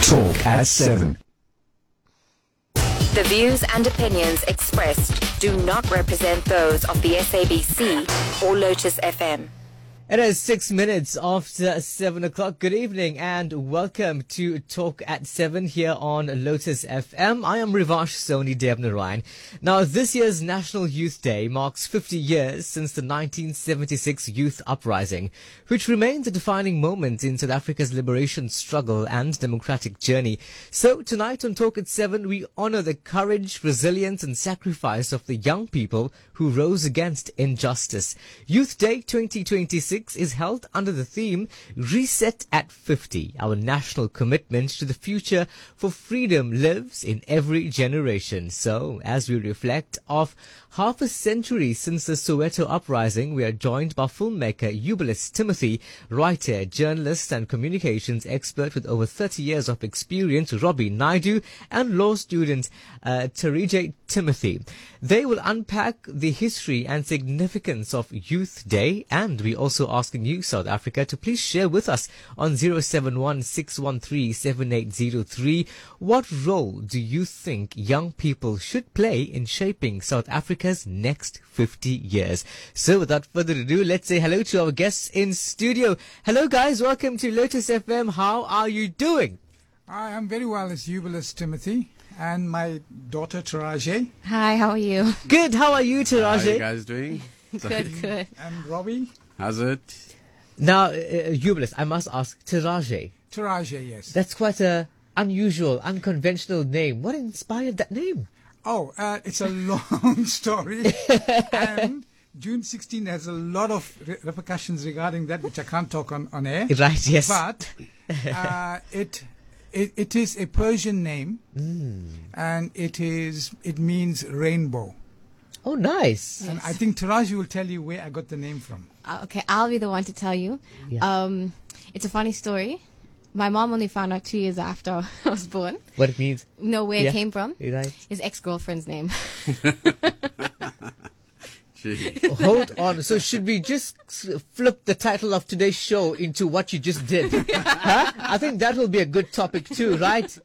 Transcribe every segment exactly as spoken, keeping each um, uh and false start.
Talk at seven. The views and opinions expressed do not represent those of the S A B C or Lotus F M. It is six minutes after seven o'clock. Good evening and welcome to Talk at seven here on Lotus F M. I am Rivash Soni Devnarayan. Now, this year's National Youth Day marks fifty years since the nineteen seventy-six Youth Uprising, which remains a defining moment in South Africa's liberation struggle and democratic journey. So tonight on Talk at seven, we honor the courage, resilience and sacrifice of the young people who rose against injustice. Youth Day twenty twenty-six is held under the theme Reset at fifty. Our national commitment to the future for freedom lives in every generation. So, as we reflect of half a century since the Soweto uprising, we are joined by filmmaker Eubulus Timothy, writer, journalist and communications expert with over thirty years of experience, Robbie Naidu, and law student uh, Tarijay Timothy. They will unpack the history and significance of Youth Day, and we also asking you, South Africa, to please share with us on zero seven one six one three seven eight zero three. What role do you think young people should play in shaping South Africa's next fifty years? So without further ado, let's say hello to our guests in studio. Hello guys, welcome to Lotus F M. How are you doing? I am very well. It's Eubulus Timothy and my daughter Tarijay. Hi, how are you? Good, how are you, Tarijay? How are you guys doing? Good, good. And Robbie? How's it? Now, uh, Eubulus, I must ask, Tarijay. Tarijay, yes. That's quite a unusual, unconventional name. What inspired that name? Oh, uh, it's a long story. And June sixteenth has a lot of re- repercussions regarding that, which I can't talk on, on air. Right, yes. But uh, it, it it is a Persian name, Mm. and it is it means rainbow. Oh, nice. And I think Tarijay will tell you where I got the name from. Uh, okay, I'll be the one to tell you. Yeah. Um, it's a funny story. My mom only found out two years after I was born. What it means? Know where Yeah. it came from. Right. His ex-girlfriend's name. Gee. Hold on. So should we just s- flip the title of today's show into what you just did? Huh? I think that will be a good topic too, right?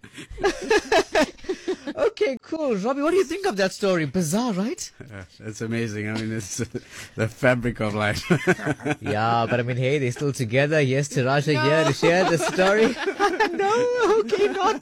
Okay, cool. Robbie, what do you think of that story? Bizarre, right? Uh, It's amazing. I mean, it's uh, the fabric of life. Yeah, but I mean, hey, they're still together. Yes, Tarijay here to share the story. No, okay,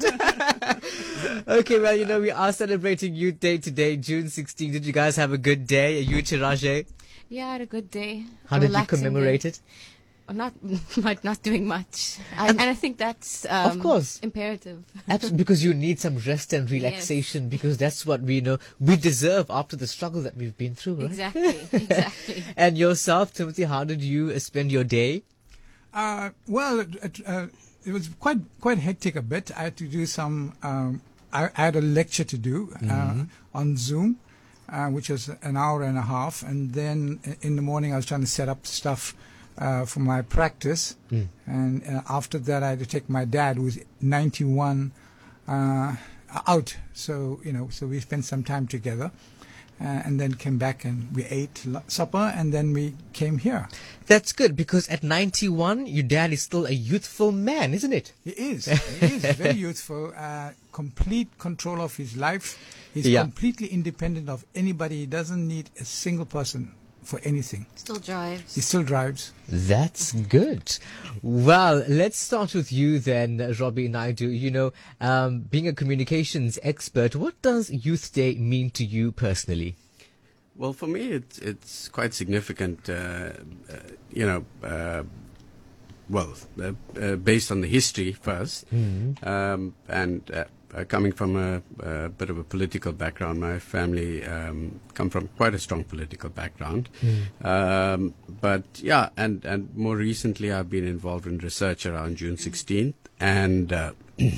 not. Okay, well, you know, we are celebrating Youth Day today, June sixteenth. Did you guys have a good day? Are you, Tarijay? Yeah, I had a good day. How A did you relaxing commemorate day. it? I'm not, not, not doing much. I, And- and I think that's um, Of course. imperative. Absolutely, because you need some rest and relaxation, because that's what we know we deserve after the struggle that we've been through, right? Exactly, exactly. And yourself, Timothy, how did you uh, spend your day? Uh, well, it, it, uh, it was quite quite hectic a bit. I had to do some. Um, I, I had a lecture to do uh, on Zoom, uh, which was an hour and a half, and then i- in the morning I was trying to set up stuff uh, for my practice, Mm. and uh, after that I had to take my dad, who's ninety-one, uh, out. So you know, so we spent some time together. Uh, and then came back and we ate lu- supper, and then we came here. That's good, because at ninety-one, your dad is still a youthful man, isn't it? He is. He is very youthful. Uh, complete control of his life. He's Yeah. completely independent of anybody. He doesn't need a single person for anything. Still drives. He still drives. That's good. Well, let's start with you then, Robbie Naidu. You know, um, being a communications expert, what does Youth Day mean to you personally? Well, for me, it's it's quite significant. Uh, uh, you know, uh, well, uh, uh, based on the history first, um, and uh, uh, coming from a, a bit of a political background, my family um, come from quite a strong political background. Um, but yeah, and and more recently, I've been involved in research around June sixteenth, and uh,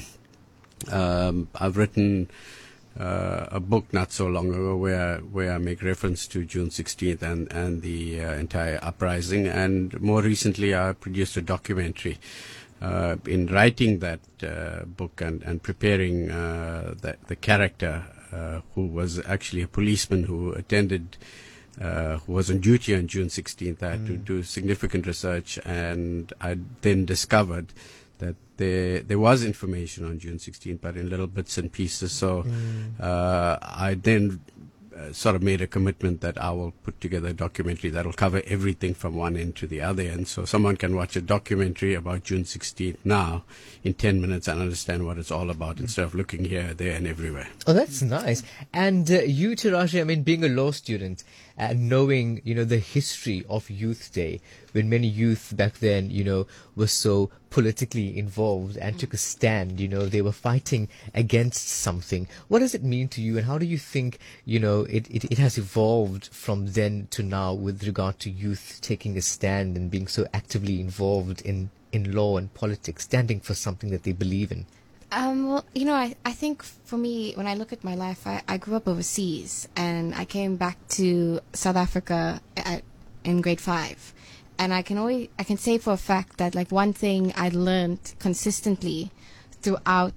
um, I've written uh, a book not so long ago where where I make reference to June sixteenth and and the uh, entire uprising. And more recently, I produced a documentary. Uh, in writing that uh, book and and preparing uh, the the character uh, who was actually a policeman who attended. Uh, who was on duty on June sixteenth. I had to do significant research, and I then discovered that there there was information on June sixteenth, but in little bits and pieces. So Mm. uh, I then uh, sort of made a commitment that I will put together a documentary that will cover everything from one end to the other end. So someone can watch a documentary about June sixteenth now in ten minutes and understand what it's all about instead of looking here, there, and everywhere. Oh, that's nice. And uh, you, Tirashi, I mean, being a law student and knowing, you know, the history of Youth Day, when many youth back then, you know, were so politically involved and took a stand, you know, they were fighting against something. What does it mean to you, and how do you think, you know, it, it, it has evolved from then to now with regard to youth taking a stand and being so actively involved in, in law and politics, standing for something that they believe in? Um, well, you know, I, I think for me, when I look at my life, I, I grew up overseas, and I came back to South Africa at, in grade five. And I can always, I can say for a fact that, like, one thing I learned consistently throughout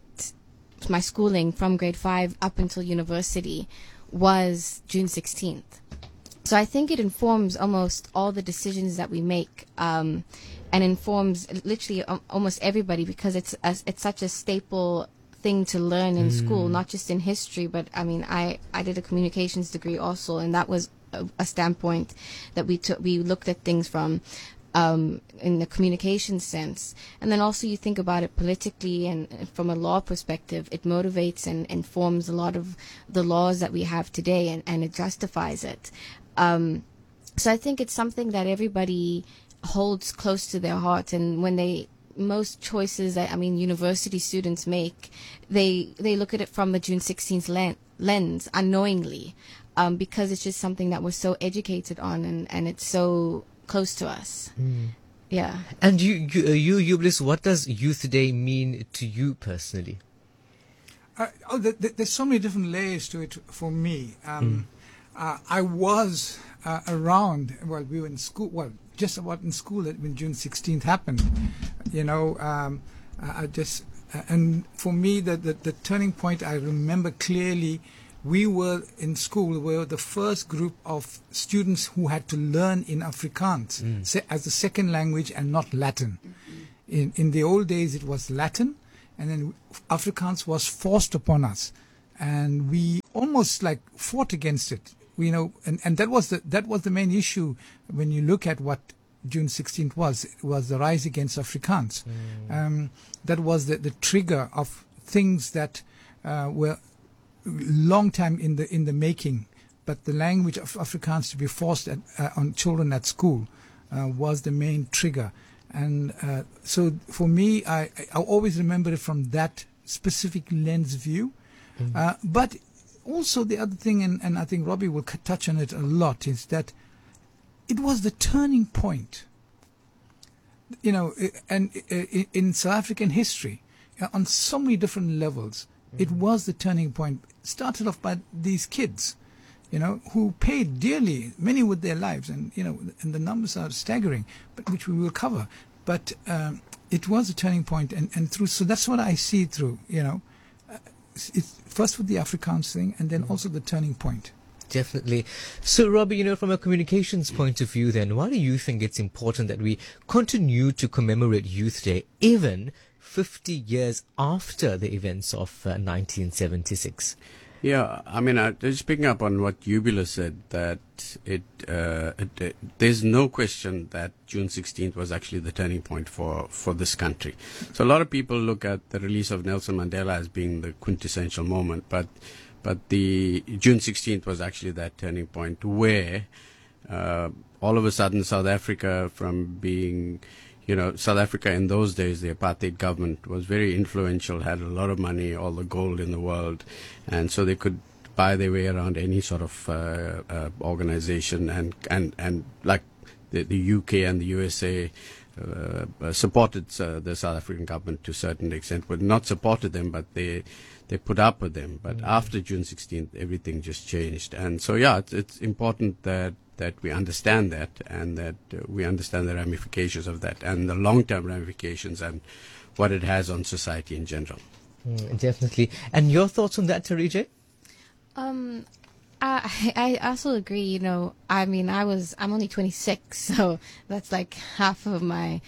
my schooling from grade five up until university was June sixteenth. So I think it informs almost all the decisions that we make, um, and informs literally um, almost everybody, because it's a, it's such a staple thing to learn in mm. school, not just in history, but I mean, I, I did a communications degree also, and that was a, a standpoint that we took, we looked at things from, um, in the communication sense. And then also you think about it politically, and, and from a law perspective, it motivates and informs a lot of the laws that we have today, and, and it justifies it. Um, so I think it's something that everybody holds close to their heart, and when they, most choices that, I mean, university students make, they they look at it from the June sixteenth len- lens unknowingly, um, because it's just something that we're so educated on, and, and it's so close to us. Mm. Yeah. And you, you, uh, you, Yubilis, what does Youth Day mean to you personally? Uh, oh, th- th- there's so many different layers to it for me. Um, mm. uh, I was uh, around, well, we were in school, well, just about in school when June sixteenth happened. You know, um, I just, uh, and for me, the, the, the turning point, I remember clearly, we were in school, we were the first group of students who had to learn in Afrikaans mm. se- as a second language and not Latin. Mm-hmm. In, in the old days, it was Latin, and then Afrikaans was forced upon us. And we almost like fought against it. You know, and, and that was the that was the main issue when you look at what June sixteenth was. It was the rise against Afrikaans. Mm. Um, that was the, the trigger of things that uh, were long time in the in the making. But the language of Afrikaans to be forced at, uh, on children at school uh, was the main trigger. And uh, so for me, I I always remember it from that specific lens view. Mm. Uh, but also the other thing, and, and I think Robbie will c- touch on it a lot, is that it was the turning point. You know, and uh, in South African history, uh, on so many different levels, mm-hmm. it was the turning point. It started off by these kids, you know, who paid dearly, many with their lives, and you know, and the numbers are staggering, but which we will cover. But um, it was a turning point, and, and through. So that's what I see through. You know. Uh, It's first with the Afrikaans thing, and then also the turning point. Definitely. So, Robbie, you know, from a communications point of view, then, why do you think it's important that we continue to commemorate Youth Day even fifty years after the events of uh, nineteen seventy-six? Yeah, I mean, uh, just picking up on what Yubila said, that it, uh, it, it there's no question that June sixteenth was actually the turning point for, for this country. So a lot of people look at the release of Nelson Mandela as being the quintessential moment, but but the June sixteenth was actually that turning point where uh, all of a sudden South Africa, from being You know, South Africa in those days, the apartheid government was very influential, had a lot of money, all the gold in the world, and so they could buy their way around any sort of uh, uh, organization, and, and, and like the, the U K and the U S A uh, uh, supported uh, the South African government to a certain extent, but not supported them, but they they put up with them. But mm-hmm. after June sixteenth, everything just changed. And so, yeah, it's, it's important that that we understand that, and that uh, we understand the ramifications of that, and the long-term ramifications, and what it has on society in general. Mm, definitely. And your thoughts on that, Tarije? Um, I I also agree. You know, I mean, I was I'm only twenty-six, so that's like half of my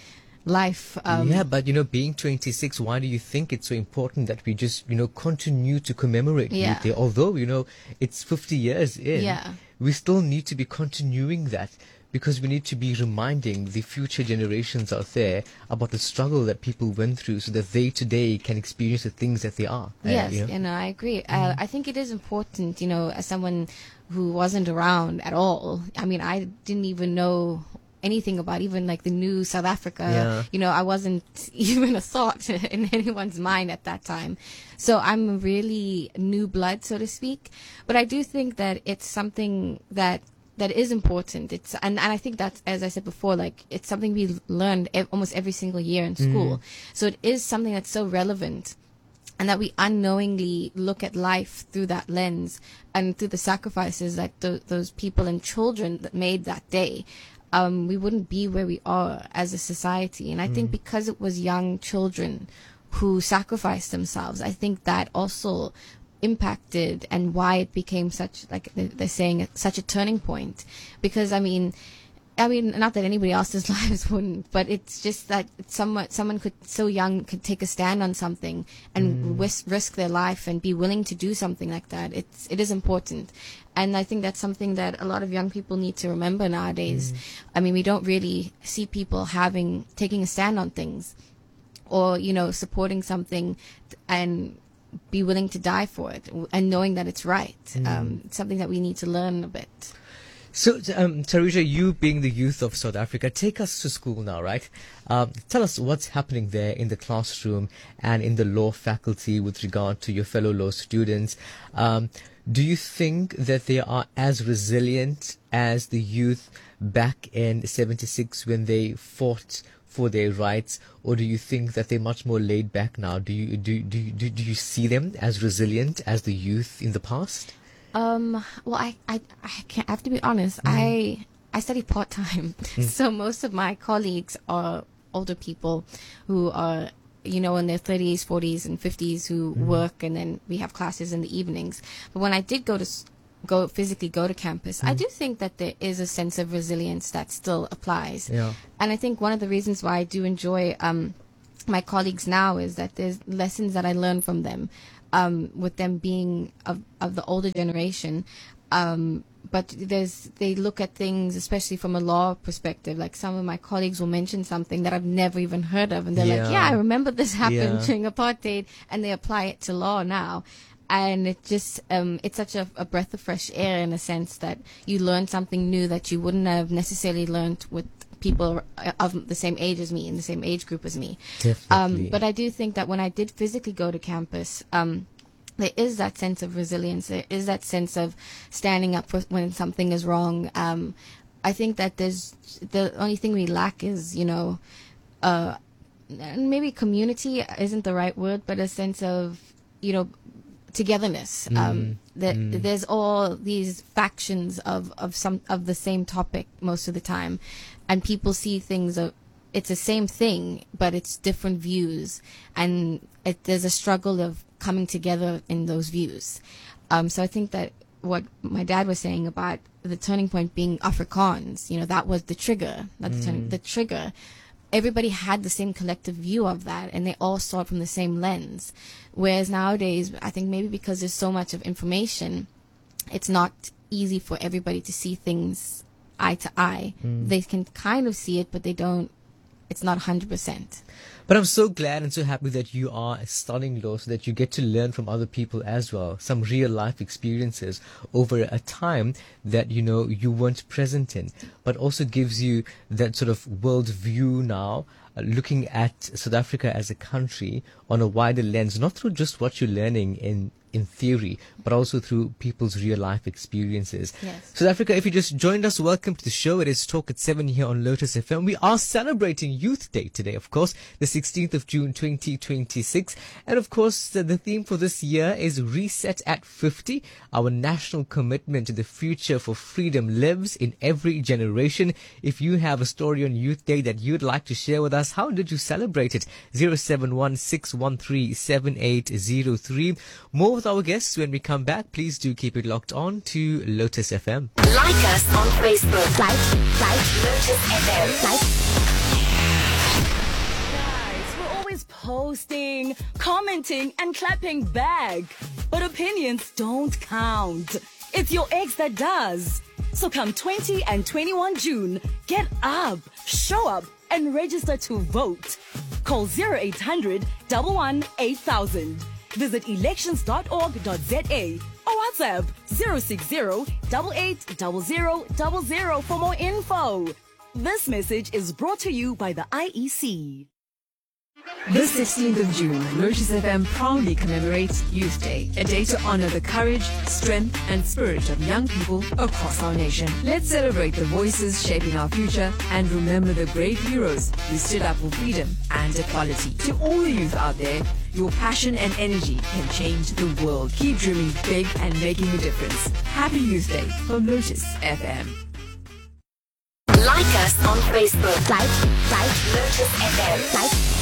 life. Um, yeah, but you know, being twenty-six, why do you think it's so important that we just, you know, continue to commemorate Yeah. Youth Day? Although, you know, it's fifty years in, Yeah. we still need to be continuing that because we need to be reminding the future generations out there about the struggle that people went through so that they today can experience the things that they are. uh, Yes, you know? you know, I agree. Uh, I think it is important, you know, as someone who wasn't around at all. I mean, I didn't even know anything about even like the new South Africa. Yeah. You know, I wasn't even a thought in anyone's mind at that time. So I'm really new blood, so to speak. But I do think that it's something that that is important. It's and, and I think that's, as I said before, like it's something we learned ev- almost every single year in school. So it is something that's so relevant, and that we unknowingly look at life through that lens and through the sacrifices that th- those people and children that made that day. Um, we wouldn't be where we are as a society. And I think because it was young children who sacrificed themselves, I think that also impacted and why it became such, like they're saying, such a turning point. Because I mean, I mean, not that anybody else's lives wouldn't, but it's just that someone someone could so young could take a stand on something and risk risk their life and be willing to do something like that. It's it is important, and I think that's something that a lot of young people need to remember nowadays. I mean, we don't really see people having taking a stand on things, or you know, supporting something and be willing to die for it and knowing that it's right. Um, it's something that we need to learn a bit. So, um, Tarisha, you being the youth of South Africa, take us to school now, right? Um, tell us what's happening there in the classroom and in the law faculty with regard to your fellow law students. Um, do you think that they are as resilient as the youth back in seventy-six when they fought for their rights, or do you think that they're much more laid back now? Do you do do do, do you see them as resilient as the youth in the past? Um, well, I, I, I can't, I have to be honest. I, I study part time. So most of my colleagues are older people who are, you know, in their thirties, forties and fifties who work, and then we have classes in the evenings. But when I did go to, s- go physically go to campus, I do think that there is a sense of resilience that still applies. Yeah. And I think one of the reasons why I do enjoy, um, my colleagues now is that there's lessons that I learn from them. Um, with them being of, of the older generation, um, but there's they look at things, especially from a law perspective. Like some of my colleagues will mention something that I've never even heard of, and they're Yeah. like, "Yeah, I remember this happened Yeah. during apartheid," and they apply it to law now. And it just um, it's such a, a breath of fresh air in a sense that you learn something new that you wouldn't have necessarily learned with people of the same age as me, in the same age group as me. Definitely. Um, but I do think that when I did physically go to campus, um, there is that sense of resilience. There is that sense of standing up for when something is wrong. Um, I think that there's the only thing we lack is, you know, uh, maybe community isn't the right word, but a sense of, you know, togetherness. Um, that there's all these factions of, of some of the same topic most of the time, and people see things of it's the same thing, but it's different views, and it, there's a struggle of coming together in those views. Um, so I think that what my dad was saying about the turning point being Afrikaans, you know, that was the trigger, not the, turn, the trigger. Everybody had the same collective view of that, and they all saw it from the same lens. Whereas nowadays, I think maybe because there's so much of information, it's not easy for everybody to see things eye to eye. They can kind of see it, but they don't. It's not one hundred percent. But I'm so glad and so happy that you are studying law so that you get to learn from other people as well, some real life experiences over a time that, you know, you weren't present in, but also gives you that sort of world view now, uh, looking at South Africa as a country on a wider lens, not through just what you're learning in in theory, but also through people's real life experiences. Yes. South Africa, if you just joined us, welcome to the show. It is Talk at seven here on Lotus F M. We are celebrating Youth Day today, of course, the sixteenth of June twenty twenty-six. And of course, the, the theme for this year is Reset at fifty. Our national commitment to the future for freedom lives in every generation. If you have a story on Youth Day that you'd like to share with us, how did you celebrate it? zero seven one six one three seven eight zero three. More with our guests when we come back. Please do keep it locked on to Lotus F M. Like us on Facebook. Like, like Lotus F M. Like. posting, commenting, and clapping back. But opinions don't count. It's your ex that does. So come twentieth and twenty-first of June, get up, show up, and register to vote. Call zero eight hundred, one one eight thousand. Visit elections dot org dot za or WhatsApp zero six zero, eight eight zero zero zero zero for more info. This message is brought to you by the I E C. The sixteenth of June, Lotus F M proudly commemorates Youth Day, a day to honor the courage, strength, and spirit of young people across our nation. Let's celebrate the voices shaping our future and remember the brave heroes who stood up for freedom and equality. To all the youth out there, your passion and energy can change the world. Keep dreaming big and making a difference. Happy Youth Day from Lotus F M. Like us on Facebook. Like, like Lotus F M. Like.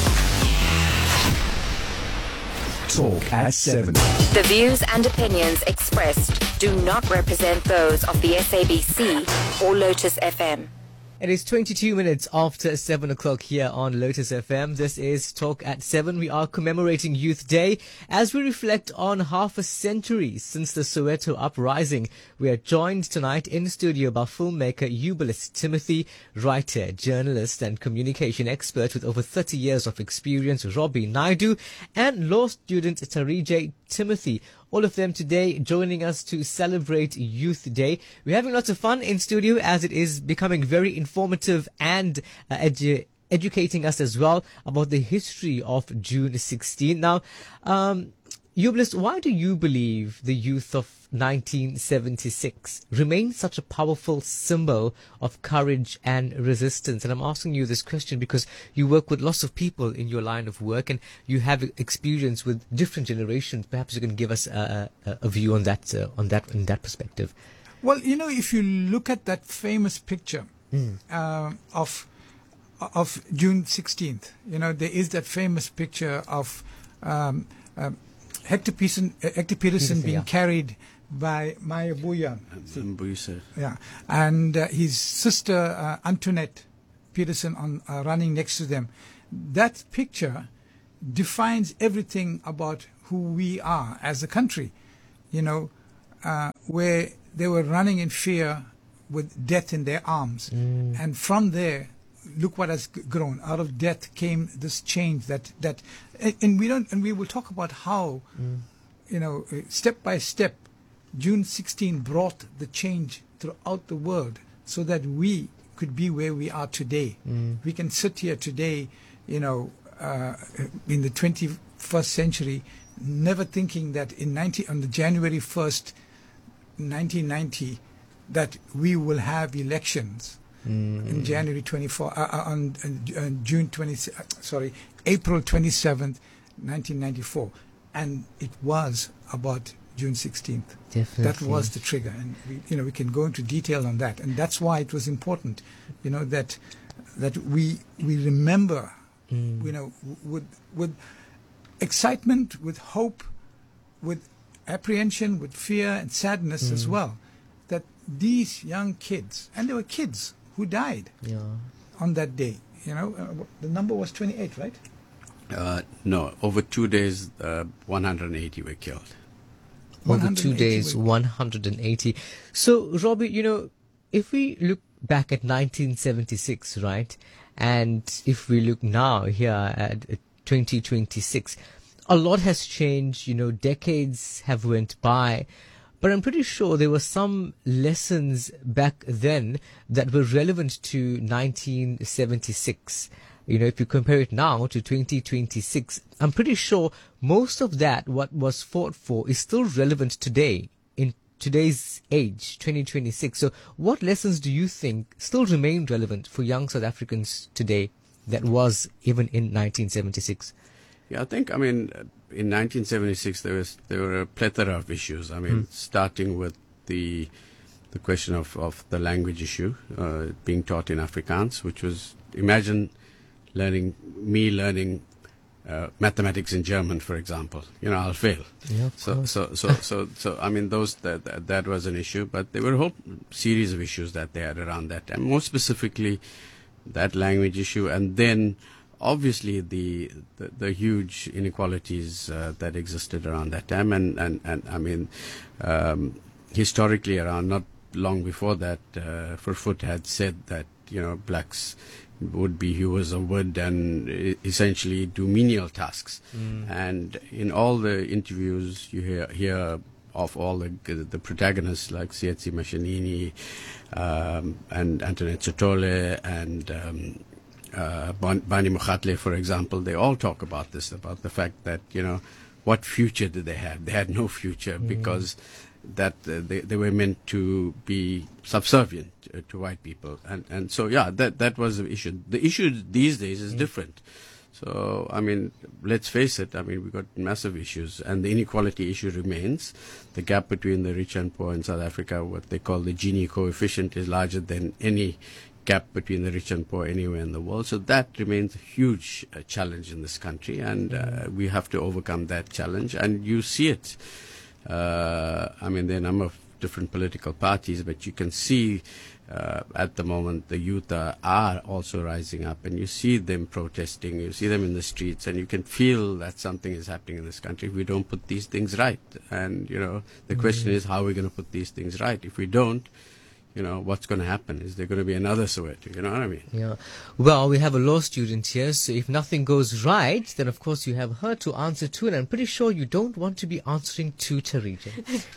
Talk at seven. The views and opinions expressed do not represent those of the S A B C or Lotus F M. It is twenty-two minutes after seven o'clock here on Lotus F M. This is Talk at seven. We are commemorating Youth Day as we reflect on half a century since the Soweto uprising. We are joined tonight in studio by filmmaker Eubalist Timothy, writer, journalist and communication expert with over thirty years of experience, Robbie Naidu, and law student Tarijay Timothy. All of them today joining us to celebrate Youth Day. We're having lots of fun in studio as it is becoming very informative and uh, edu- educating us as well about the history of June sixteenth. Now, um, Eubalist, why do you believe the youth of nineteen seventy-six remains such a powerful symbol of courage and resistance? And I'm asking you this question because you work with lots of people in your line of work and you have experience with different generations. Perhaps you can give us a, a, a view on that, uh, on that, in that perspective. Well, you know, if you look at that famous picture mm. uh, of of June sixteenth, you know, there is that famous picture of um, um, Hector Peterson, uh, Hector Peterson being yeah. carried by Maya Buyan. Yeah, and uh, his sister uh, Antoinette Peterson on uh, running next to them. That picture defines everything about who we are as a country. You know, uh, where they were running in fear with death in their arms, mm. and from there, look what has grown. Out of death came this change that that, and we don't, and we will talk about how, mm. you know, step by step, June sixteenth brought the change throughout the world so that we could be where we are today. Mm. We can sit here today, you know, uh, in the twenty-first century, never thinking that in ninety on the January first, nineteen ninety, that we will have elections. Mm. In January twenty-fourth, uh, on uh, June twentieth, uh, sorry, April twenty-seventh, nineteen ninety-four, and it was about June sixteenth. Definitely. That was the trigger, and we, you know, we can go into detail on that, and that's why it was important, you know, that that we we remember, mm. you know, with with excitement, with hope, with apprehension, with fear and sadness mm. as well, that these young kids, and they were kids who died yeah. on that day. You know, uh, the number was twenty-eight, right? Uh, no, over two days, uh, one hundred eighty were killed. Over two days, one hundred eighty. So, Robbie, you know, if we look back at nineteen seventy-six, right, and if we look now here at twenty twenty-six, a lot has changed. You know, decades have went by. But I'm pretty sure there were some lessons back then that were relevant to nineteen seventy-six. You know, if you compare it now to twenty twenty-six, I'm pretty sure most of that, what was fought for, is still relevant today, in today's age, twenty twenty-six. So what lessons do you think still remain relevant for young South Africans today that was even in nineteen seventy-six? Yeah, I think, I mean, in nineteen seventy-six, there was there were a plethora of issues. I mean, mm. starting with the the question of, of the language issue, uh, being taught in Afrikaans, which was, imagine learning, me learning uh, mathematics in German, for example. You know, I'll fail. Yeah, so, so, so, so, so, I mean, those that, that that was an issue, but there were a whole series of issues that they had around that time. More specifically, that language issue, and then obviously the, the, the huge inequalities uh, that existed around that time, and, and, and I mean, um, historically around, not long before that, uh, Vervoort had said that, you know, blacks would be hewers of wood and e- essentially do menial tasks. Mm. And in all the interviews you hear, hear of all the, the protagonists like Sietsi Mashinini um, and Antoinette Sotole and um, uh, Bani Mokhatle, for example, they all talk about this, about the fact that, you know, what future did they have? They had no future mm. because that uh, they, they were meant to be subservient uh, to white people. And, and so, yeah, that, that was the issue. The issue these days is mm. different. So, I mean, let's face it, I mean, we've got massive issues, and the inequality issue remains. The gap between the rich and poor in South Africa, what they call the Gini coefficient, is larger than any gap between the rich and poor anywhere in the world. So that remains a huge uh, challenge in this country, and uh, we have to overcome that challenge. And you see it. Uh, I mean, there are a number of different political parties, but you can see uh, at the moment the youth are, are also rising up, and you see them protesting, you see them in the streets, and you can feel that something is happening in this country if we don't put these things right. And, you know, the mm-hmm. question is, how are we going to put these things right? If we don't, you know, what's going to happen? Is there going to be another Soweto? You know what I mean? Yeah. Well, we have a law student here, so if nothing goes right, then of course you have her to answer to, and I'm pretty sure you don't want to be answering to Tarija.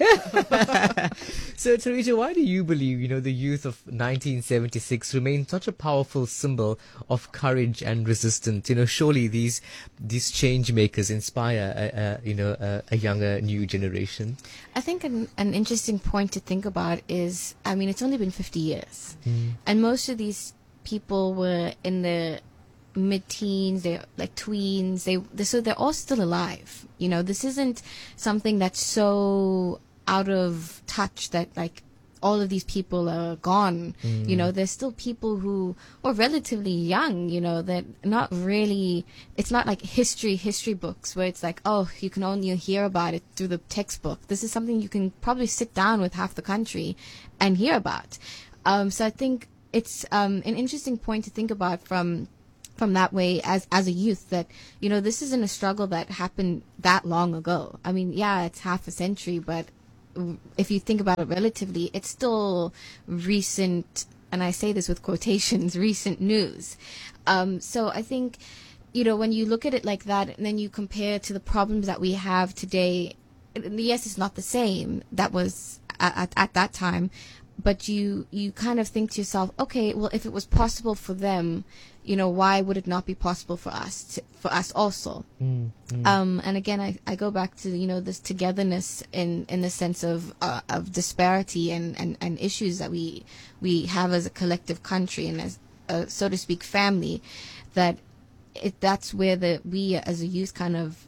So, Tarija, why do you believe, you know, the youth of nineteen seventy-six remain such a powerful symbol of courage and resistance? You know, surely these these change makers inspire, a, a, you know, a, a younger, new generation. I think an, an interesting point to think about is, I mean, it's only been fifty years. Mm. And most of these people were in the mid-teens, they're like tweens, they, they so they're all still alive. You know, this isn't something that's so out of touch that like all of these people are gone. Mm. You know, there's still people who are relatively young, you know, that not really, it's not like history, history books where it's like, oh, you can only hear about it through the textbook. This is something you can probably sit down with half the country and hear about. Um, so I think it's um, an interesting point to think about from from that way as as a youth, that, you know, this isn't a struggle that happened that long ago. I mean, yeah, it's half a century, but if you think about it relatively, it's still recent, and I say this with quotations, recent news. Um, so I think, you know, when you look at it like that, and then you compare to the problems that we have today, yes, it's not the same that was at, at that time, but you, you kind of think to yourself, okay, well, if it was possible for them, you know, why would it not be possible for us, to, for us also? Mm, mm. Um, and again, I, I go back to, you know, this togetherness in, in the sense of, uh, of disparity and, and, and issues that we, we have as a collective country and as a, so to speak, family, that it, that's where the, we as a youth kind of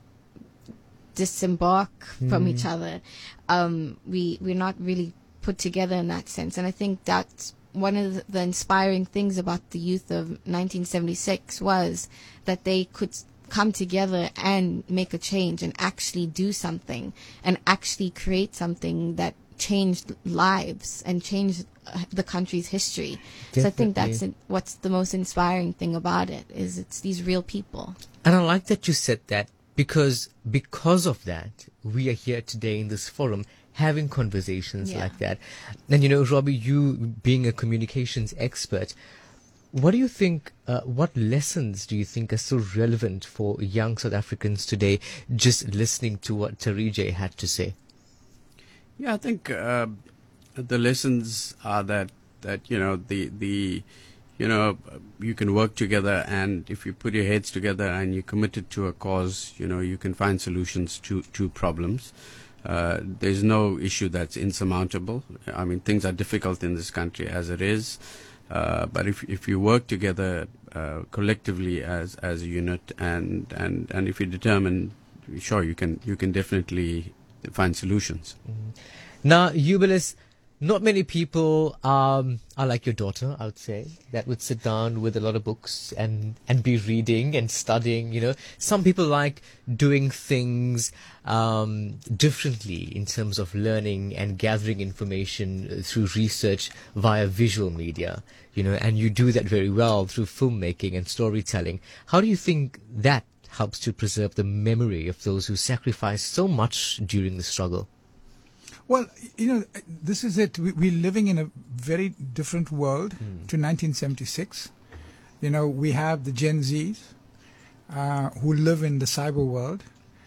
disembark mm. from each other. Um, we, we're not really put together in that sense. And I think that's one of the inspiring things about the youth of nineteen seventy-six was that they could come together and make a change and actually do something and actually create something that changed lives and changed the country's history. Definitely. So I think that's what's the most inspiring thing about it, is it's these real people. And I like that you said that, because because of that, we are here today in this forum having conversations yeah. like that. And, you know, Robbie, you being a communications expert, what do you think, uh, what lessons do you think are so relevant for young South Africans today, just listening to what Tarija had to say? Yeah, I think uh, the lessons are that, that, you know, the, the, you know, you can work together, and if you put your heads together and you're committed to a cause, you know, you can find solutions to, to problems. Uh, there's no issue that's insurmountable. I mean, things are difficult in this country as it is. Uh, but if if you work together uh, collectively as as a unit, and, and, and if you're determined, sure, you can you can definitely find solutions. Mm. Now, Jubilis, not many people um, are like your daughter, I would say, that would sit down with a lot of books and, and be reading and studying, you know. Some people like doing things um, differently in terms of learning and gathering information through research via visual media, you know, and you do that very well through filmmaking and storytelling. How do you think that helps to preserve the memory of those who sacrificed so much during the struggle? Well, you know, this is it. We, we're living in a very different world mm. to nineteen seventy-six. You know, we have the Gen Zs uh, who live in the cyber world.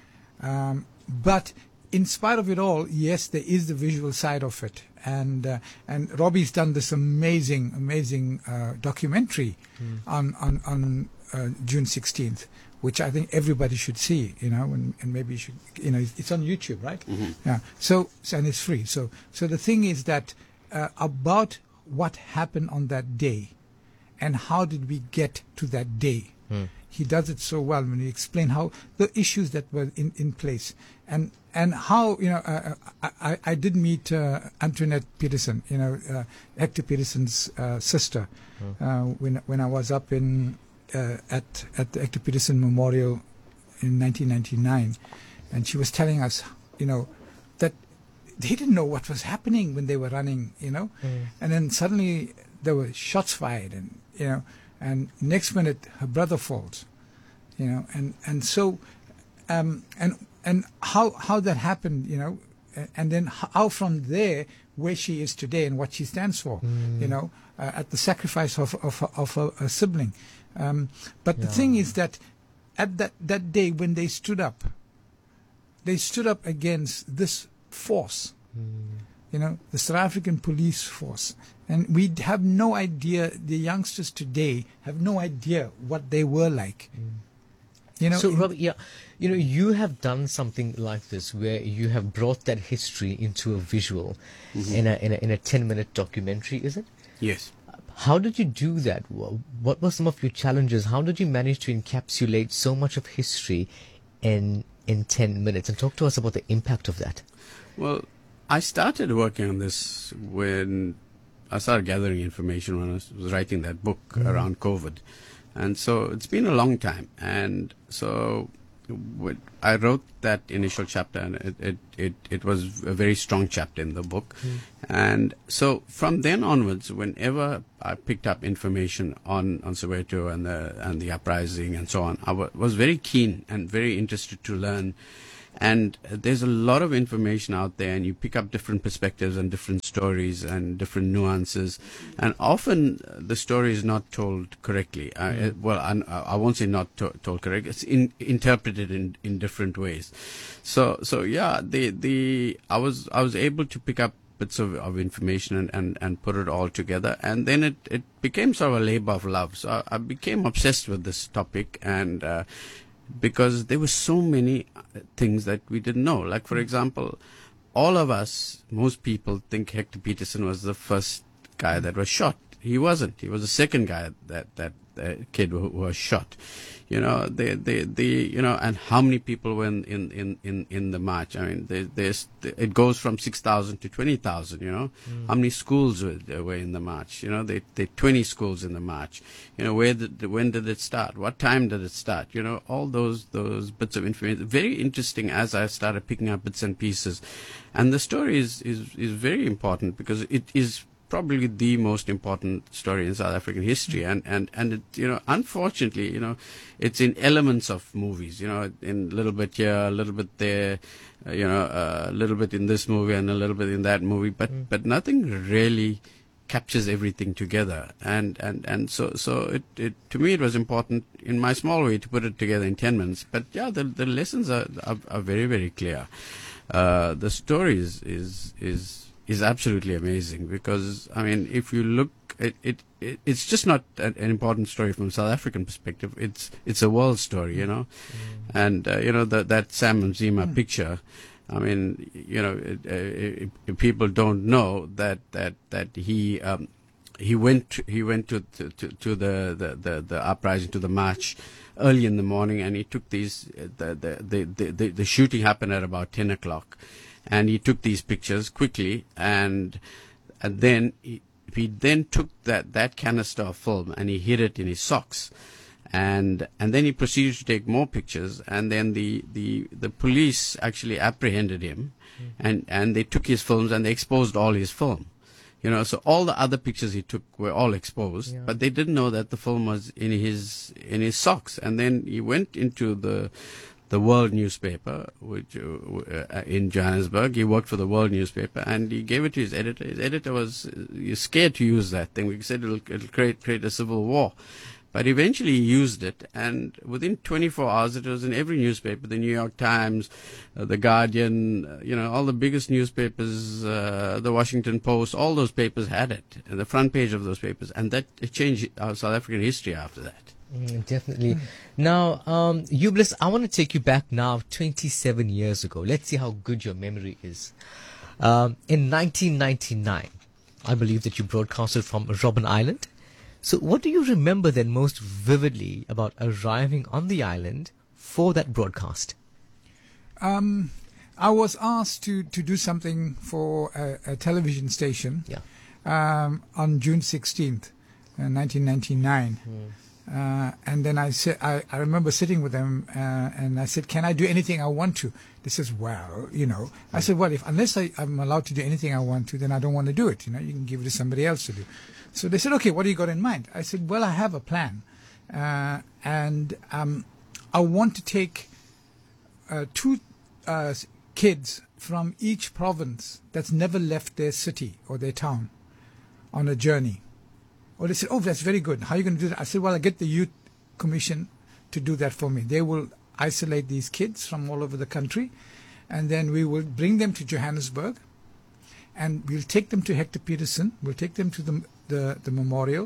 Um, but in spite of it all, yes, there is the visual side of it. And uh, and Robbie's done this amazing, amazing uh, documentary mm. on, on, on uh, June sixteenth, which I think everybody should see, you know, and, and maybe you should, you know, it's on YouTube, right? Mm-hmm. Yeah. So, so, and it's free. So, so the thing is that uh, about what happened on that day and how did we get to that day. Mm. He does it so well when he explains how the issues that were in, in place and, and how, you know, uh, I, I, I did meet uh, Antoinette Peterson, you know, uh, Hector Peterson's uh, sister, mm. uh, when, when I was up in, Uh, at at the Hector Peterson Memorial in nineteen ninety-nine, and she was telling us, you know, that they didn't know what was happening when they were running, you know, mm. and then suddenly there were shots fired, and you know, and next minute her brother falls, you know, and and so, um, and and how how that happened, you know, and then how from there where she is today and what she stands for, mm. you know, uh, at the sacrifice of of of a, a sibling. Um, but yeah. the thing is that at that, that day when they stood up, they stood up against this force, mm. you know, the South African police force. And we have no idea, the youngsters today have no idea what they were like. Mm. You know, so, Robbie, yeah, you know, you have done something like this where you have brought that history into a visual mm-hmm. in a in a in a ten minute documentary, is it? Yes. How did you do that? What were some of your challenges? How did you manage to encapsulate so much of history in in ten minutes? And talk to us about the impact of that. Well, I started working on this when I started gathering information when I was writing that book mm-hmm. around COVID. And so it's been a long time. And so I wrote that initial chapter, and it, it, it, it was a very strong chapter in the book. Mm. And so from then onwards, whenever I picked up information on, on Soweto and the, and the uprising and so on, I w- was very keen and very interested to learn. And there's a lot of information out there, and you pick up different perspectives and different stories and different nuances. And often uh, the story is not told correctly. Uh, mm. it, well, I, I won't say not to, told correctly. It's in, interpreted in, in different ways. So, so yeah, the the I was I was able to pick up bits of, of information and, and, and put it all together. And then it, it became sort of a labor of love. So I, I became obsessed with this topic, and uh, because there were so many things that we didn't know. Like, for example, all of us, most people think Hector Peterson was the first guy that was shot. He wasn't. He was the second guy that, that uh, kid who, who was shot. You know, they, they, they, you know, and how many people were in, in, in, in, in the march? I mean, there, there's, it goes from six thousand to twenty thousand, you know. Mm. How many schools were, were in the march? You know, they, they, twenty schools in the march. You know, where did, when did it start? What time did it start? You know, all those, those bits of information. Very interesting as I started picking up bits and pieces. And the story is, is, is very important because it is probably the most important story in South African history, and and and it, you know, unfortunately, you know, it's in elements of movies, you know, in a little bit here, a little bit there, uh, you know, uh, a little bit in this movie and a little bit in that movie, but mm. but nothing really captures everything together, and and and so so it, it to me it was important in my small way to put it together in ten minutes. But yeah, the the lessons are are, are very very clear. Uh, the story is is is. is absolutely amazing because, I mean, if you look, it, it, it it's just not an, an important story from a South African perspective. It's it's a world story, you know. Mm. And, uh, you know, the, that Sam Mzima mm. picture, I mean, you know, it, it, it, people don't know that, that, that he um, he went he went to to, to the, the, the, the uprising, to the march early in the morning, and he took these, the, the, the, the, the, the shooting happened at about ten o'clock. And he took these pictures quickly, and and then he, he then took that, that canister of film and he hid it in his socks. And and then he proceeded to take more pictures, and then the, the, the police actually apprehended him, mm. and, and they took his films and they exposed all his film. You know, so all the other pictures he took were all exposed, yeah. but they didn't know that the film was in his in his socks. And then he went into the the World newspaper, which uh, in Johannesburg. He worked for the World newspaper, and he gave it to his editor. His editor was uh, scared to use that thing. We said it'll, it'll create create a civil war. But eventually he used it, and within twenty-four hours it was in every newspaper, the New York Times, uh, the Guardian, uh, you know, all the biggest newspapers, uh, the Washington Post, all those papers had it, uh, the front page of those papers, and that it changed our South African history after that. Mm, definitely. Mm. Now, um, Eublis, I want to take you back now twenty-seven years ago. Let's see how good your memory is. Um, in nineteen ninety-nine, I believe that you broadcasted from Robben Island. So what do you remember then most vividly about arriving on the island for that broadcast? Um, I was asked to, to do something for a, a television station yeah. um, on June sixteenth, uh, nineteen ninety-nine. Mm. Uh, and then I said, I, I remember sitting with them uh, and I said, can I do anything I want to? They says, well, you know. Mm. I said, well, if unless I, I'm allowed to do anything I want to, then I don't want to do it. You know, you can give it to somebody else to do. So they said, okay, what do you got in mind? I said, well, I have a plan. Uh, and um, I want to take uh, two uh, kids from each province that's never left their city or their town on a journey. Or they said, oh, that's very good. How are you going to do that? I said, well, I get the Youth Commission to do that for me. They will isolate these kids from all over the country, and then we will bring them to Johannesburg, and we'll take them to Hector Peterson. We'll take them to the The, the memorial,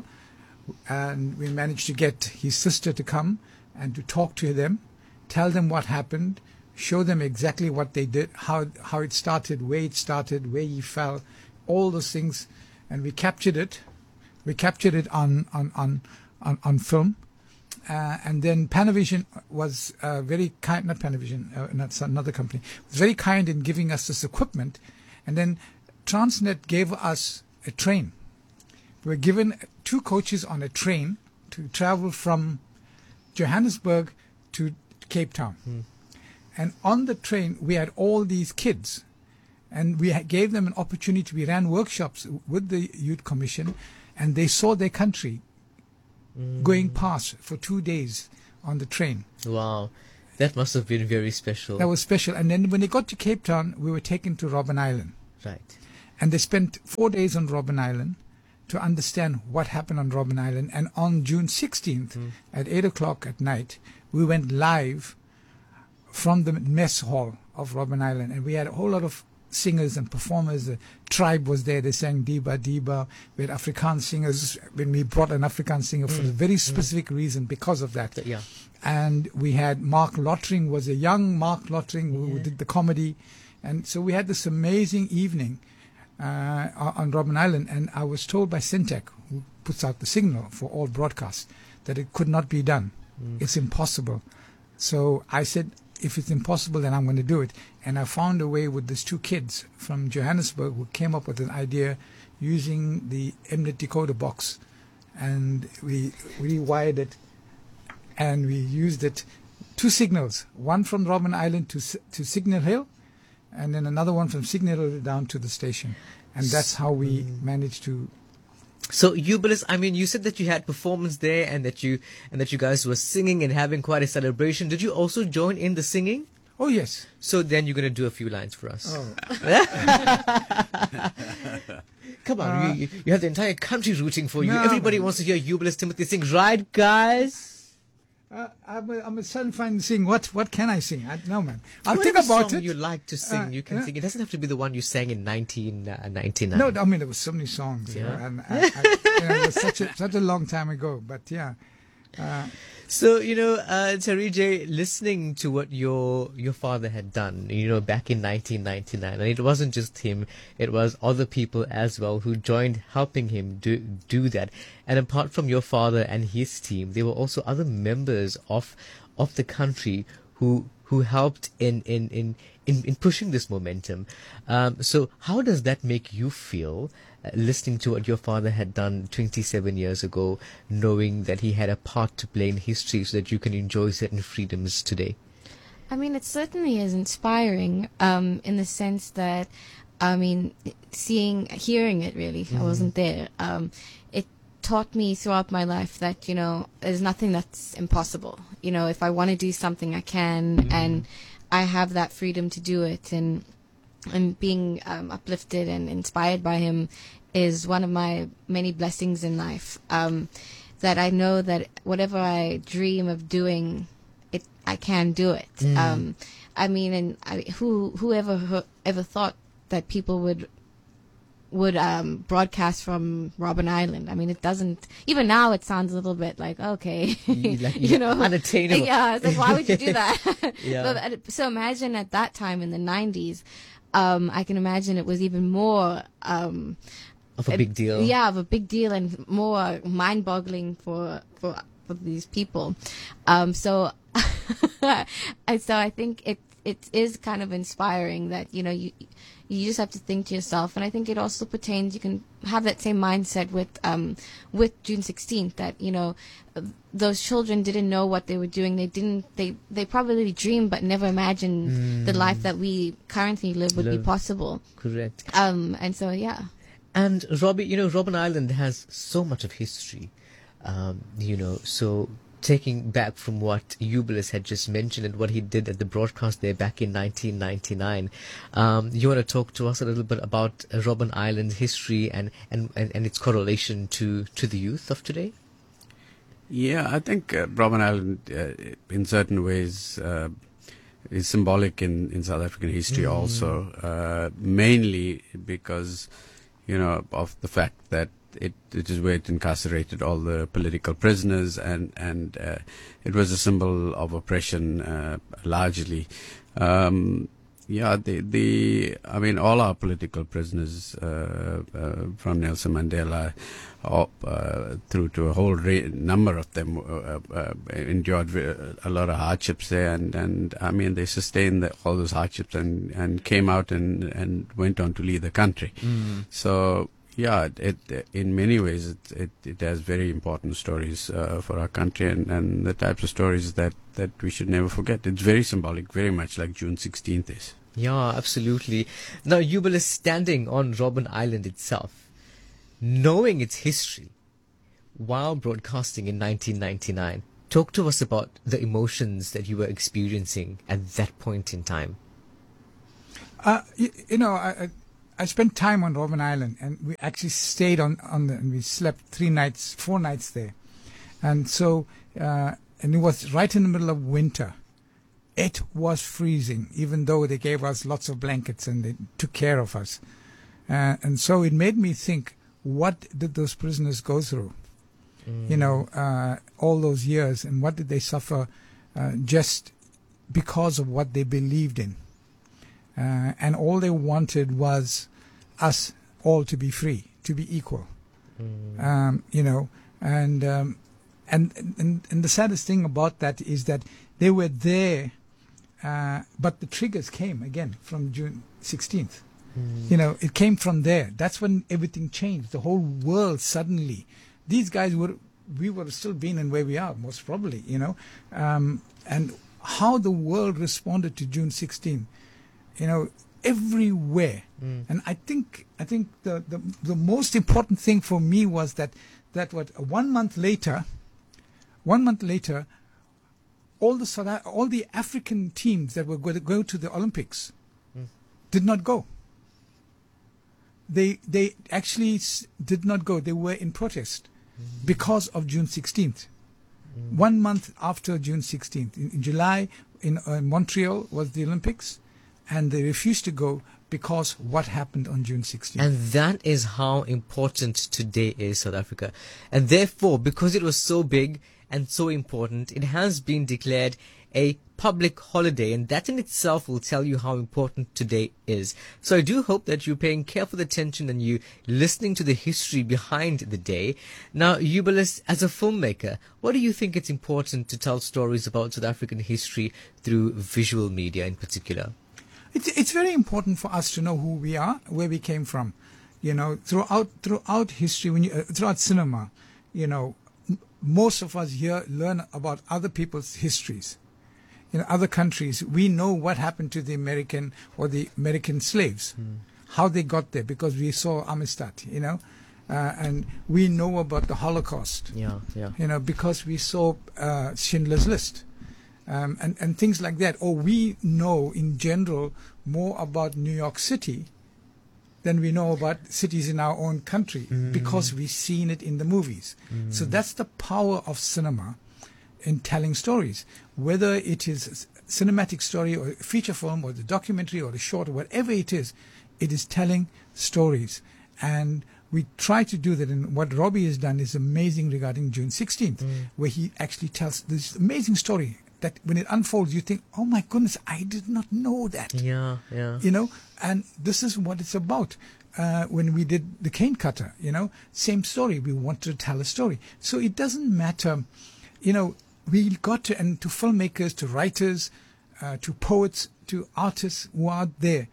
and we managed to get his sister to come and to talk to them, tell them what happened, show them exactly what they did, how how it started, where it started, where he fell, all those things, and we captured it. We captured it on on on on, on film, uh, and then Panavision was uh, very kind. Not Panavision, uh, not another company. Was very kind in giving us this equipment, and then Transnet gave us a train. We were given two coaches on a train to travel from Johannesburg to Cape Town. Mm. And on the train, we had all these kids. And we gave them an opportunity. We ran workshops with the Youth Commission. And they saw their country mm. going past for two days on the train. Wow. That must have been very special. That was special. And then when they got to Cape Town, we were taken to Robben Island. Right. And they spent four days on Robben Island to understand what happened on Robben Island. And on June sixteenth, mm. at eight o'clock at night, we went live from the mess hall of Robben Island. And we had a whole lot of singers and performers. The tribe was there. They sang Diba Diba. We had Afrikaans singers. When we brought an Afrikaans singer mm. for a very specific mm. reason because of that. Yeah. And we had Mark Lottering, was a young Mark Lottering who yeah. did the comedy. And so we had this amazing evening Uh, on Robben Island, and I was told by Syntec, who puts out the signal for all broadcasts, that it could not be done. Mm. It's impossible. So I said, if it's impossible, then I'm going to do it. And I found a way with these two kids from Johannesburg who came up with an idea using the Mnet decoder box, and we rewired it, and we used it, two signals, one from Robben Island to to Signal Hill, and then another one from Signal Hill down to the station. And that's how we mm. managed to. So, Eublis, I mean, you said that you had performance there, and that you and that you guys were singing and having quite a celebration. Did you also join in the singing? Oh, yes. So then you're going to do a few lines for us. Oh. Come on, Uh, you, you have the entire country rooting for you. no, Everybody man. wants to hear Eublis Timothy sing, right, guys? Uh, I'm a, I'm a son fine sing. What what can I sing? I, no, man. I'll Whatever think about song it. you like to sing, Uh, you can yeah. sing. It doesn't have to be the one you sang in nineteen ninety-nine. No, I mean, there were so many songs. You Yeah. know, and I, I, you know, it was such a, such a long time ago. But yeah. Uh, So, you know, uh, Terry J, listening to what your your father had done, you know, back in nineteen ninety-nine, and it wasn't just him, it was other people as well who joined helping him do do that. And apart from your father and his team, there were also other members of of the country who who helped in in in in, in pushing this momentum. Um, so how does that make you feel, uh, listening to what your father had done twenty-seven years ago, knowing that he had a part to play in history so that you can enjoy certain freedoms today? I mean, it certainly is inspiring, um, in the sense that, I mean, seeing, hearing it really, mm. I wasn't there. Um, it taught me throughout my life that, you know, there's nothing that's impossible. You know, if I want to do something, I can, mm. and I have that freedom to do it. And, and being um, uplifted and inspired by him is one of my many blessings in life. Um, that I know that whatever I dream of doing, it I can do it. Mm. Um, I mean, and I, who whoever who, ever thought that people would would um, broadcast from Robben Island? I mean, it doesn't. Even now, it sounds a little bit like, okay, you, like, you know, unattainable. Yeah, it's like, why would you do that? Yeah. But, so imagine at that time in the nineties, um, I can imagine it was even more um, of a big deal. Yeah, of a big deal and more mind-boggling for for for these people. Um, so, and so I think it it is kind of inspiring that, you know, you you just have to think to yourself, and I think it also pertains. You can have that same mindset with um with June sixteenth, that, you know, those children didn't know what they were doing. They didn't. They they probably dreamed, but never imagined mm. the life that we currently live would live. be possible. Correct. Um, and so yeah. And Robbie, you know, Robben Island has so much of history. Um, you know, so taking back from what Eubulus had just mentioned and what he did at the broadcast there back in nineteen ninety-nine, um, you want to talk to us a little bit about uh, Robben Island's history and, and, and, and its correlation to, to the youth of today? Yeah, I think uh, Robben Island, uh, in certain ways, uh, is symbolic in, in South African history mm. also, uh, mainly because, you know, of the fact that It, it is where it incarcerated all the political prisoners, and and uh, it was a symbol of oppression uh, largely. Um, yeah, the the I mean, all our political prisoners, uh, uh, from Nelson Mandela up, uh, through to a whole ra- number of them, uh, uh, endured a lot of hardships there, and, and I mean, they sustained the, all those hardships and, and came out and, and went on to lead the country. Mm. So. Yeah, it, it in many ways it, it, it has very important stories uh, for our country, and, and the types of stories that, that we should never forget. It's very symbolic, very much like June sixteenth is. Yeah, absolutely. Now, Eubulus, standing on Robben Island itself, knowing its history, while broadcasting in nineteen ninety-nine, talk to us about the emotions that you were experiencing at that point in time. Uh, you, you know, I... I I spent time on Robben Island, and we actually stayed on, on the, and we slept three nights, four nights there. And so, uh, and it was right in the middle of winter. It was freezing, even though they gave us lots of blankets and they took care of us. Uh, and so it made me think, what did those prisoners go through? Mm. You know, uh, all those years, and what did they suffer uh, just because of what they believed in? Uh, and all they wanted was us all to be free, to be equal, mm. um, you know. And, um, and and and the saddest thing about that is that they were there, uh, but the triggers came again from June sixteenth. Mm. You know, it came from there. That's when everything changed. The whole world suddenly. These guys were, we were still being in where we are, most probably, you know. Um, and how the world responded to June sixteenth. You know, everywhere. Mm. And I think I think the, the the most important thing for me was that that what one month later, one month later, all the South, all the African teams that were going to go to the Olympics mm. did not go. They they actually s- did not go. They were in protest mm. because of June sixteenth. Mm. One month after June sixteenth, in, in July, in uh, Montreal was the Olympics. And they refused to go because what happened on June sixteenth. And that is how important today is, South Africa. And therefore, because it was so big and so important, it has been declared a public holiday, and that in itself will tell you how important today is. So I do hope that you're paying careful attention and you listening to the history behind the day. Now, Yubilis, as a filmmaker, what do you think it's important to tell stories about South African history through visual media in particular? It's it's very important for us to know who we are, where we came from. You know, throughout throughout history, when you, uh, throughout cinema, you know, m- most of us here learn about other people's histories. In other countries, we know what happened to the American or the American slaves, mm. how they got there, because we saw Amistad, you know, uh, and we know about the Holocaust, yeah, yeah. you know, because we saw uh, Schindler's List, um, and, and things like that. Or we know in general more about New York City than we know about cities in our own country mm. because we've seen it in the movies. Mm. So that's the power of cinema in telling stories, whether it is a cinematic story or a feature film or the documentary or the short or whatever it is, it is telling stories. And we try to do that. And what Robbie has done is amazing regarding June sixteenth, mm. where he actually tells this amazing story that when it unfolds, you think, oh my goodness, I did not know that. Yeah, yeah. You know, and this is what it's about. Uh, when we did The Cane Cutter, you know, same story. We wanted to tell a story. So it doesn't matter, you know, we got to, and to filmmakers, to writers, uh, to poets, to artists who are there,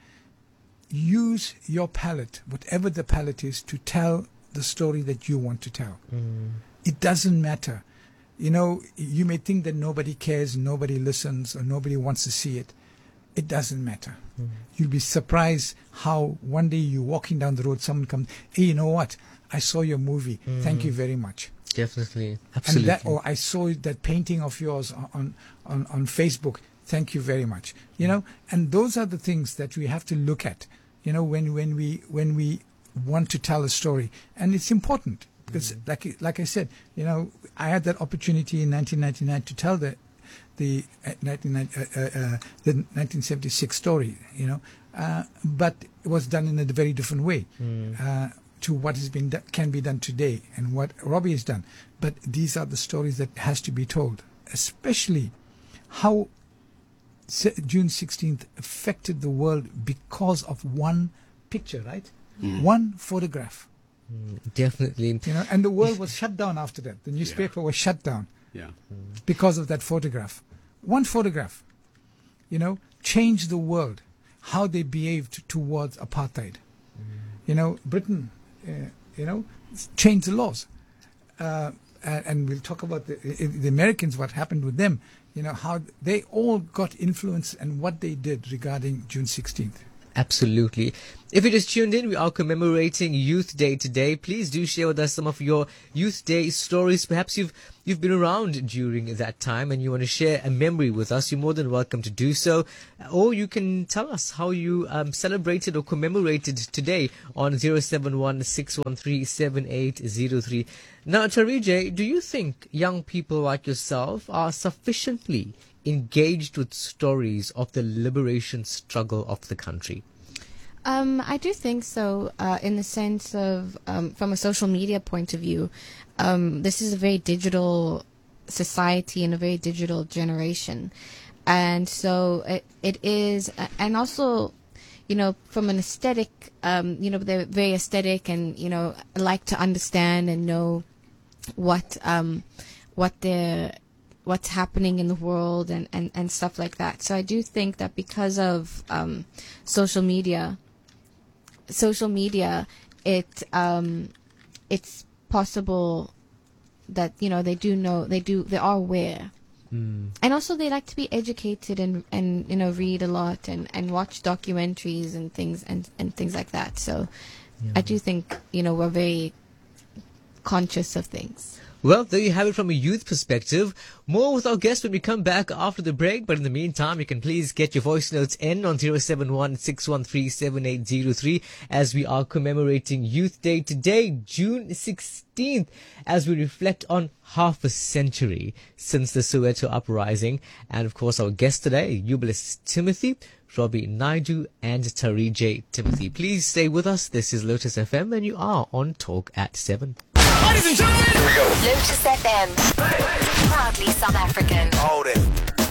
use your palette, whatever the palette is, to tell the story that you want to tell. Mm. It doesn't matter. You know, you may think that nobody cares, nobody listens, or nobody wants to see it. It doesn't matter. Mm. You'll be surprised how one day you're walking down the road, someone comes, hey, you know what? I saw your movie. Mm. Thank you very much. Definitely, absolutely. And that, or I saw that painting of yours on, on, on Facebook. Thank you very much. You know, and those are the things that we have to look at. You know, when when we when we want to tell a story, and it's important because, mm. like like I said, you know, I had that opportunity in nineteen ninety-nine to tell the the uh, nineteen, uh, uh, the nineteen seventy-six story. You know, uh, but it was done in a very different way. Mm. Uh, to what has been do- can be done today and what Robbie has done. But these are the stories that has to be told, especially how se- June sixteenth affected the world because of one picture, right? Mm. One photograph. Mm, definitely. You know, and the world was shut down after that. The newspaper yeah. was shut down yeah. mm. because of that photograph. One photograph, you know, changed the world, how they behaved towards apartheid. Mm. You know, Britain, Uh, you know, change the laws. Uh, and, and we'll talk about the, the Americans, what happened with them, you know, how they all got influence and what they did regarding June sixteenth. Absolutely. If you just tuned in, we are commemorating Youth Day today. Please do share with us some of your Youth Day stories. Perhaps you've you've been around during that time and you want to share a memory with us. You're more than welcome to do so. Or you can tell us how you um, celebrated or commemorated today on zero seven one six one three seven eight zero three. Now, Tarijay, do you think young people like yourself are sufficiently engaged with stories of the liberation struggle of the country? Um, I do think so, uh, in the sense of, um, from a social media point of view, um, this is a very digital society and a very digital generation. And so it, it is, uh, and also, you know, from an aesthetic, um, you know, they're very aesthetic and, you know, like to understand and know what, um, what they're, what's happening in the world and, and, and stuff like that. So I do think that because of um, social media, social media, it um, it's possible that, you know, they do know, they do, they are aware. Mm. And also they like to be educated and, and you know, read a lot and, and watch documentaries and things and, and things like that. So yeah. I do think, you know, we're very conscious of things. Well, there you have it from a youth perspective. More with our guests when we come back after the break. But in the meantime, you can please get your voice notes in on zero seven one six one three seven eight zero three as we are commemorating Youth Day today, June sixteenth, as we reflect on half a century since the Soweto uprising. And of course, our guest today, Yubilis Timothy, Robbie Naidu, and Tarijay Timothy. Please stay with us. This is Lotus F M and you are on Talk at seven. Ladies and gentlemen, here we go. Lotus F M, proudly South African. Hold it.